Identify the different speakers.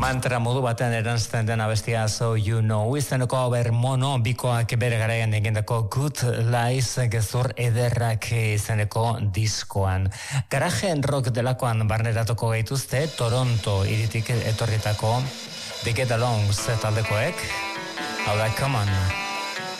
Speaker 1: Mantra modu batean erantzten den abestia So You Know izeneko Mono bikoak bere garaian egindako Good Lies gezur ederrak izeneko diskoan. Garajen rock delakoan barneratuko gaituzte Toronto iritik etorritako The Get Alongs taldekoek. Hau da, come on.